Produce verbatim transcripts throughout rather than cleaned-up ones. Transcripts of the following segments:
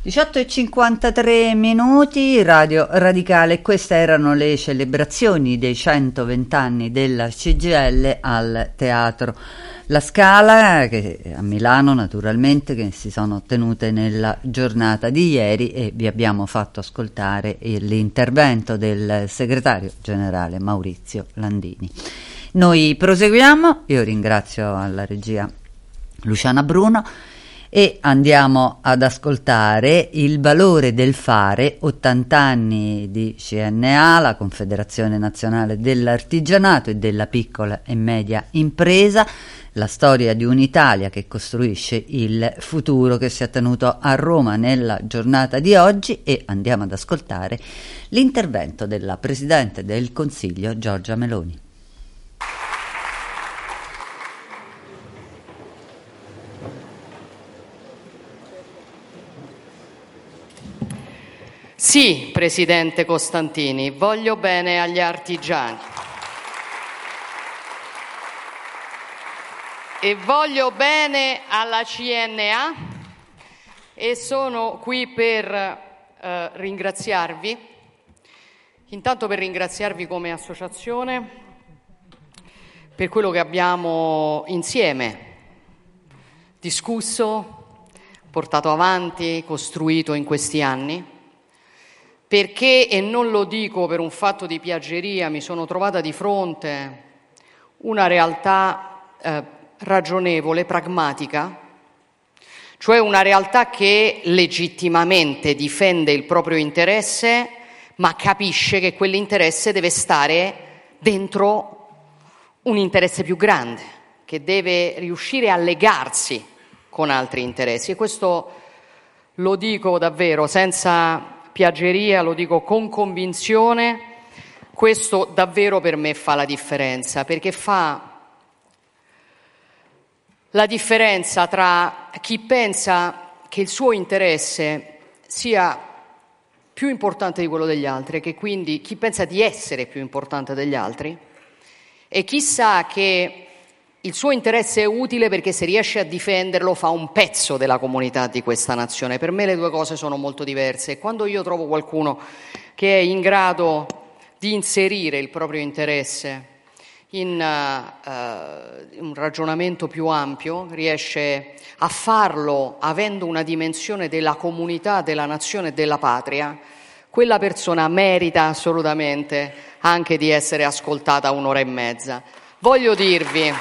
diciotto e cinquantatré minuti, Radio Radicale. Queste erano le celebrazioni dei centoventi anni della C G I L al Teatro La Scala, che a Milano naturalmente, che si sono tenute nella giornata di ieri, e vi abbiamo fatto ascoltare l'intervento del segretario generale Maurizio Landini. Noi proseguiamo, io ringrazio alla regia Luciana Bruno e andiamo ad ascoltare Il valore del fare, ottanta anni di C N A, la Confederazione Nazionale dell'Artigianato e della Piccola e Media Impresa, la storia di un'Italia che costruisce il futuro, che si è tenuto a Roma nella giornata di oggi, e andiamo ad ascoltare l'intervento della Presidente del Consiglio Giorgia Meloni. Sì, Presidente Costantini, voglio bene agli artigiani e voglio bene alla C N A e sono qui per eh, ringraziarvi, intanto per ringraziarvi come associazione per quello che abbiamo insieme discusso, portato avanti, costruito in questi anni. Perché, e non lo dico per un fatto di piaggeria, mi sono trovata di fronte una realtà eh, ragionevole, pragmatica, cioè una realtà che legittimamente difende il proprio interesse, ma capisce che quell'interesse deve stare dentro un interesse più grande, che deve riuscire a legarsi con altri interessi. E questo lo dico davvero senza piaggeria, lo dico con convinzione, questo davvero per me fa la differenza, perché fa la differenza tra chi pensa che il suo interesse sia più importante di quello degli altri, e che quindi chi pensa di essere più importante degli altri, e chi sa che il suo interesse è utile perché se riesce a difenderlo fa un pezzo della comunità di questa nazione. Per me le due cose sono molto diverse, e quando io trovo qualcuno che è in grado di inserire il proprio interesse in uh, un ragionamento più ampio, riesce a farlo avendo una dimensione della comunità, della nazione e della patria, quella persona merita assolutamente anche di essere ascoltata un'ora e mezza. Voglio dirvi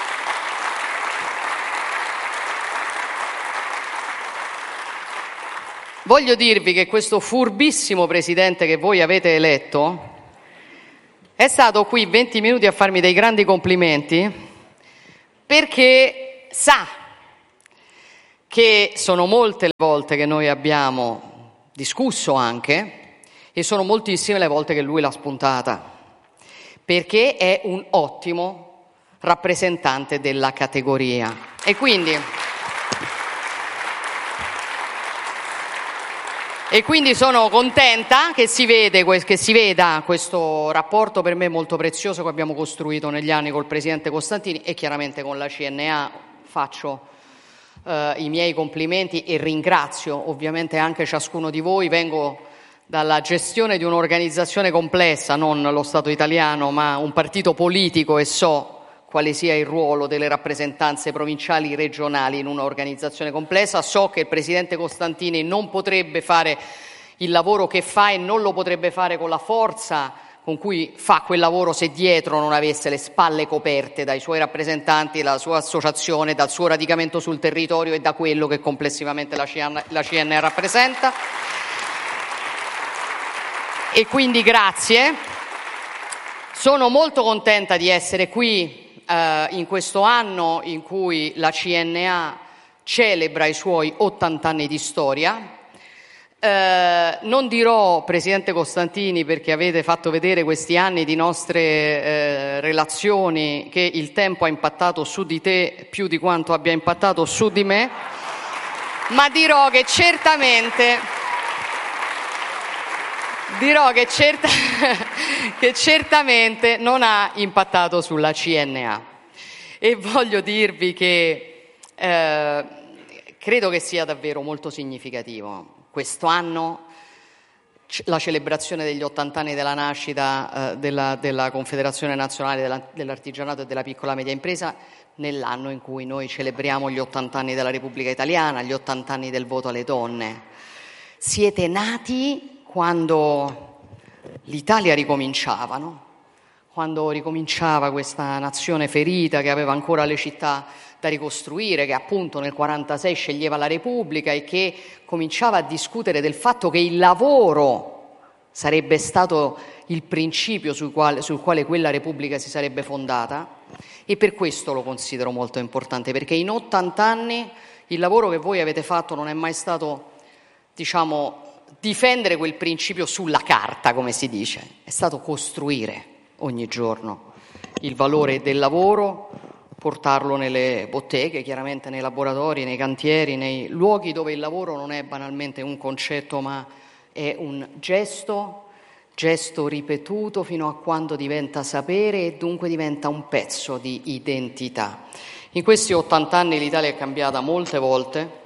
Voglio dirvi che questo furbissimo presidente che voi avete eletto è stato qui venti minuti a farmi dei grandi complimenti, perché sa che sono molte le volte che noi abbiamo discusso anche, e sono moltissime le volte che lui l'ha spuntata, perché è un ottimo rappresentante della categoria. E quindi E quindi sono contenta che si, vede, che si veda questo rapporto per me molto prezioso che abbiamo costruito negli anni col Presidente Costantini, e chiaramente con la C N A. Faccio eh, i miei complimenti e ringrazio ovviamente anche ciascuno di voi. Vengo dalla gestione di un'organizzazione complessa, non lo Stato italiano, ma un partito politico, e so quale sia il ruolo delle rappresentanze provinciali e regionali in un'organizzazione complessa. So che il Presidente Costantini non potrebbe fare il lavoro che fa, e non lo potrebbe fare con la forza con cui fa quel lavoro se dietro non avesse le spalle coperte dai suoi rappresentanti, dalla sua associazione, dal suo radicamento sul territorio e da quello che complessivamente la C N A rappresenta. E quindi grazie. Sono molto contenta di essere qui in questo anno in cui la C N A celebra i suoi ottanta anni di storia. Eh, non dirò, Presidente Costantini, perché avete fatto vedere questi anni di nostre eh, relazioni, che il tempo ha impattato su di te più di quanto abbia impattato su di me, ma dirò che certamente dirò che, certa, che certamente non ha impattato sulla C N A. E voglio dirvi che eh, credo che sia davvero molto significativo quest'anno la celebrazione degli ottanta anni della nascita eh, della, della Confederazione Nazionale della, dell'Artigianato e della Piccola e Media Impresa, nell'anno in cui noi celebriamo gli ottanta anni della Repubblica Italiana, gli ottanta anni del voto alle donne. Siete nati quando l'Italia ricominciava, no? Quando ricominciava questa nazione ferita che aveva ancora le città da ricostruire, che appunto nel quarantasei sceglieva la Repubblica e che cominciava a discutere del fatto che il lavoro sarebbe stato il principio sul quale, sul quale quella Repubblica si sarebbe fondata. E per questo lo considero molto importante, perché in ottanta anni il lavoro che voi avete fatto non è mai stato, diciamo, difendere quel principio sulla carta, come si dice, è stato costruire ogni giorno il valore del lavoro, portarlo nelle botteghe, chiaramente nei laboratori, nei cantieri, nei luoghi dove il lavoro non è banalmente un concetto ma è un gesto, gesto ripetuto fino a quando diventa sapere e dunque diventa un pezzo di identità. In questi ottanta anni l'Italia è cambiata molte volte,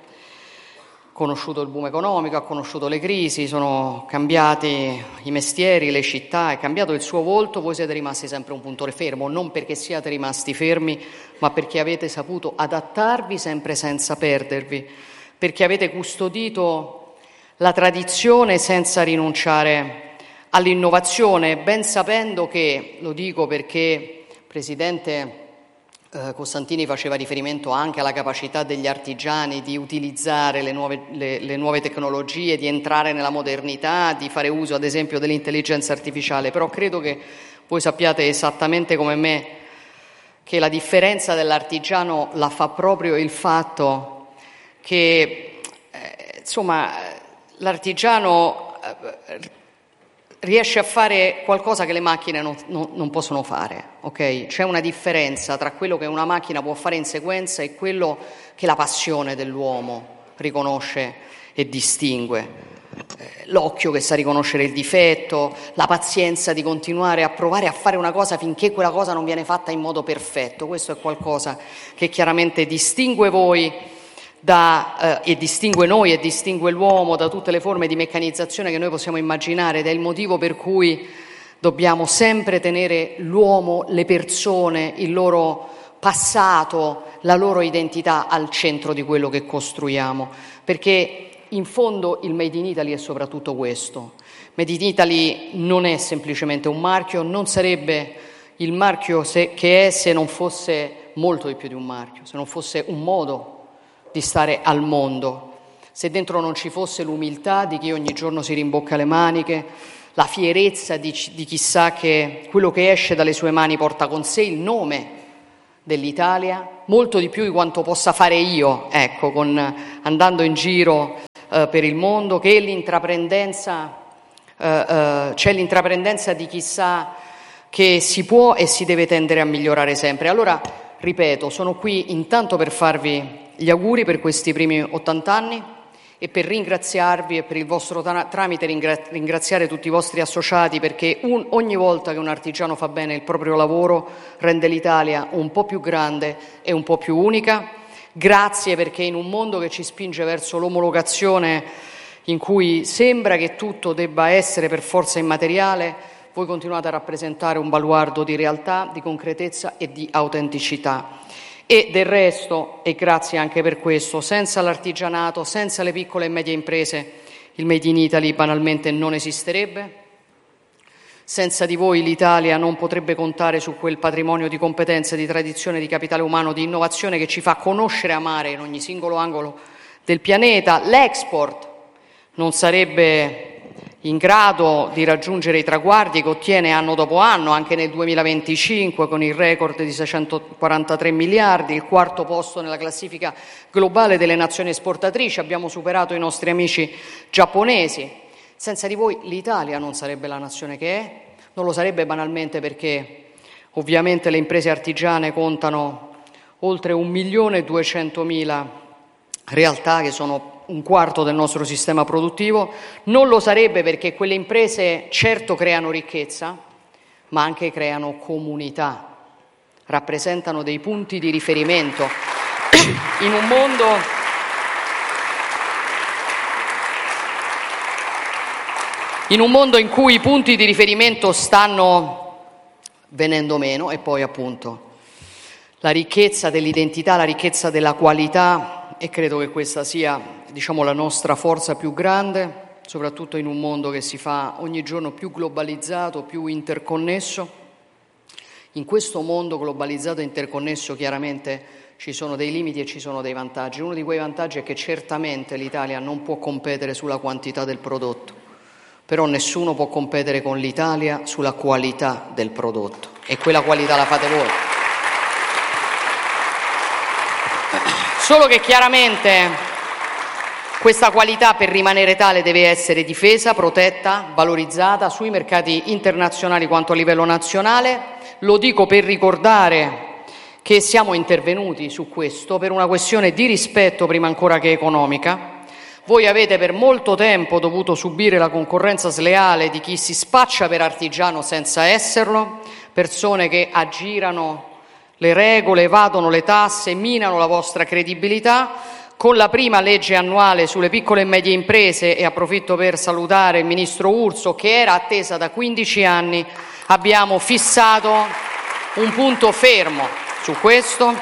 ha conosciuto il boom economico, ha conosciuto le crisi, sono cambiati i mestieri, le città, è cambiato il suo volto, voi siete rimasti sempre un punto fermo, non perché siate rimasti fermi, ma perché avete saputo adattarvi sempre senza perdervi, perché avete custodito la tradizione senza rinunciare all'innovazione, ben sapendo che, lo dico perché Presidente eh, Costantini faceva riferimento anche alla capacità degli artigiani di utilizzare le nuove, le, le nuove tecnologie, di entrare nella modernità, di fare uso ad esempio dell'intelligenza artificiale, però credo che voi sappiate esattamente come me che la differenza dell'artigiano la fa proprio il fatto che eh, insomma l'artigiano eh, riesce a fare qualcosa che le macchine non, non, non possono fare, ok? C'è una differenza tra quello che una macchina può fare in sequenza e quello che la passione dell'uomo riconosce e distingue. Eh, l'occhio che sa riconoscere il difetto, la pazienza di continuare a provare a fare una cosa finché quella cosa non viene fatta in modo perfetto. Questo è qualcosa che chiaramente distingue voi Da, eh, e distingue noi e distingue l'uomo da tutte le forme di meccanizzazione che noi possiamo immaginare, ed è il motivo per cui dobbiamo sempre tenere l'uomo, le persone, il loro passato, la loro identità al centro di quello che costruiamo, perché in fondo il Made in Italy è soprattutto questo. Made in Italy non è semplicemente un marchio, non sarebbe il marchio se, che è se non fosse molto di più di un marchio, se non fosse un modo di stare al mondo, se dentro non ci fosse l'umiltà di chi ogni giorno si rimbocca le maniche, la fierezza di, di chi sa che quello che esce dalle sue mani porta con sé il nome dell'Italia, molto di più di quanto possa fare io, ecco, con, andando in giro eh, per il mondo, che l'intraprendenza, eh, eh, c'è l'intraprendenza di chi sa che si può e si deve tendere a migliorare sempre. Allora, ripeto, sono qui intanto per farvi gli auguri per questi primi ottanta anni e per ringraziarvi e per il vostro tra- tramite ringra- ringraziare tutti i vostri associati, perché un, ogni volta che un artigiano fa bene il proprio lavoro rende l'Italia un po' più grande e un po' più unica. Grazie, perché in un mondo che ci spinge verso l'omologazione, in cui sembra che tutto debba essere per forza immateriale, voi continuate a rappresentare un baluardo di realtà, di concretezza e di autenticità. E del resto, e grazie anche per questo, senza l'artigianato, senza le piccole e medie imprese, il Made in Italy banalmente non esisterebbe. Senza di voi l'Italia non potrebbe contare su quel patrimonio di competenze, di tradizione, di capitale umano, di innovazione che ci fa conoscere e amare in ogni singolo angolo del pianeta. L'export non sarebbe in grado di raggiungere i traguardi che ottiene anno dopo anno, anche nel duemilaventicinque con il record di seicentoquarantatré miliardi, il quarto posto nella classifica globale delle nazioni esportatrici, abbiamo superato i nostri amici giapponesi. Senza di voi l'Italia non sarebbe la nazione che è, non lo sarebbe banalmente perché ovviamente le imprese artigiane contano oltre un milione e duecentomila realtà che sono un quarto del nostro sistema produttivo, non lo sarebbe perché quelle imprese certo creano ricchezza, ma anche creano comunità, rappresentano dei punti di riferimento in un mondo in un mondo in cui i punti di riferimento stanno venendo meno e poi appunto la ricchezza dell'identità, la ricchezza della qualità, e credo che questa sia, diciamo, la nostra forza più grande, soprattutto in un mondo che si fa ogni giorno più globalizzato, più interconnesso. In questo mondo globalizzato e interconnesso chiaramente ci sono dei limiti e ci sono dei vantaggi. Uno di quei vantaggi è che certamente l'Italia non può competere sulla quantità del prodotto, però nessuno può competere con l'Italia sulla qualità del prodotto, e quella qualità la fate voi. Solo che chiaramente questa qualità, per rimanere tale, deve essere difesa, protetta, valorizzata sui mercati internazionali quanto a livello nazionale. Lo dico per ricordare che siamo intervenuti su questo per una questione di rispetto prima ancora che economica. Voi avete per molto tempo dovuto subire la concorrenza sleale di chi si spaccia per artigiano senza esserlo, persone che aggirano le regole, evadono le tasse, minano la vostra credibilità. Con la prima legge annuale sulle piccole e medie imprese, e approfitto per salutare il Ministro Urso, che era attesa da quindici anni, abbiamo fissato un punto fermo su questo.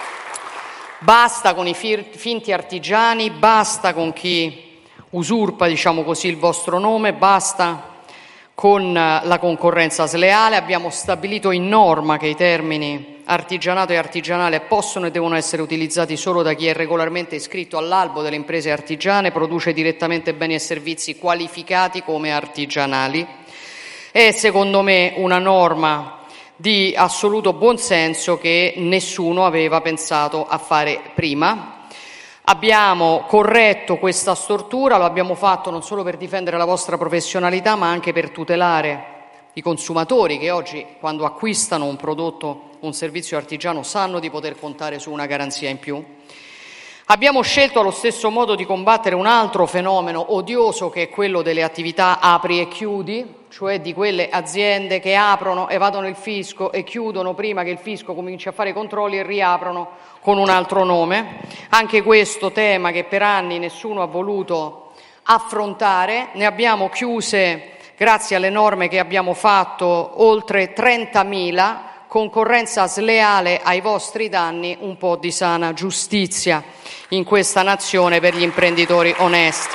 Basta con i finti artigiani, basta con chi usurpa, diciamo così, il vostro nome, basta con la concorrenza sleale. Abbiamo stabilito in norma che i termini artigianato e artigianale possono e devono essere utilizzati solo da chi è regolarmente iscritto all'albo delle imprese artigiane, produce direttamente beni e servizi qualificati come artigianali. È secondo me una norma di assoluto buonsenso che nessuno aveva pensato a fare prima. Abbiamo corretto questa stortura, lo abbiamo fatto non solo per difendere la vostra professionalità, ma anche per tutelare i consumatori che oggi, quando acquistano un prodotto, un servizio artigiano, sanno di poter contare su una garanzia in più. Abbiamo scelto allo stesso modo di combattere un altro fenomeno odioso, che è quello delle attività apri e chiudi, cioè di quelle aziende che aprono, evadono il fisco e chiudono prima che il fisco cominci a fare i controlli e riaprono con un altro nome. Anche questo tema che per anni nessuno ha voluto affrontare, ne abbiamo chiuse, grazie alle norme che abbiamo fatto, oltre trentamila. Concorrenza sleale ai vostri danni, un po' di sana giustizia in questa nazione per gli imprenditori onesti.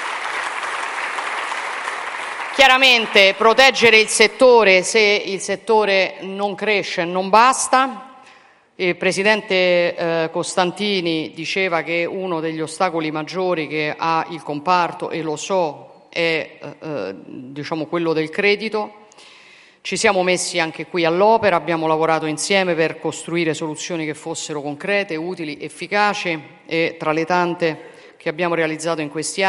Chiaramente proteggere il settore, se il settore non cresce non basta. Il Presidente eh, Costantini diceva che uno degli ostacoli maggiori che ha il comparto, e lo so, è eh, diciamo quello del credito. Ci siamo messi anche qui all'opera, abbiamo lavorato insieme per costruire soluzioni che fossero concrete, utili, efficaci, e tra le tante che abbiamo realizzato in questi anni